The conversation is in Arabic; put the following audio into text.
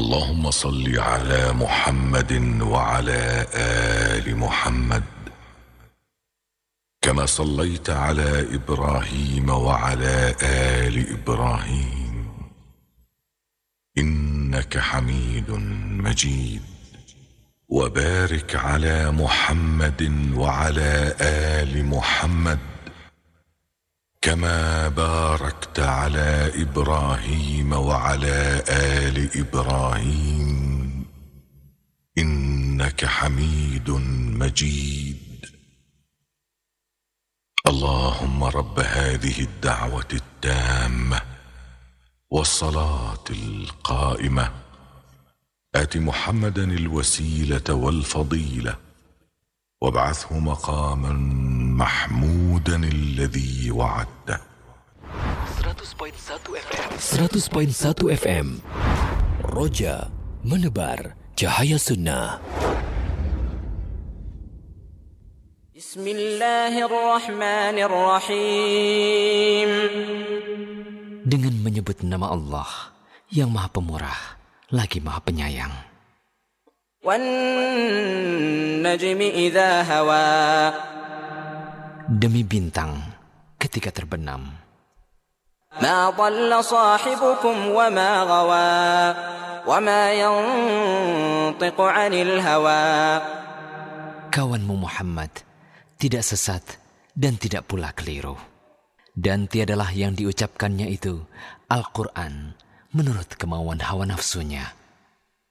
اللهم صل على محمد وعلى آل محمد كما صليت على إبراهيم وعلى آل إبراهيم إنك حميد مجيد. وبارك على محمد وعلى آل محمد كما باركت على إبراهيم وعلى آل إبراهيم إنك حميد مجيد. اللهم رب هذه الدعوة التامة والصلاة القائمة آت محمدا الوسيلة والفضيلة وابعثه مقاما محمودا الذي وعدته. 100.1 FM Roja menebar cahaya sunnah. Bismillahirrahmanirrahim. Dengan menyebut nama Allah yang Maha Pemurah lagi Maha Penyayang. Wan najmi idza hawa. Demi bintang ketika terbenam. Ma dhalla sahibukum wa ma ghawa. Wa ma yantiqu 'anil hawa. Kawanmu Muhammad tidak sesat dan tidak pula keliru. Dan tiadalah yang diucapkannya itu Al-Quran menurut kemauan hawa nafsunya.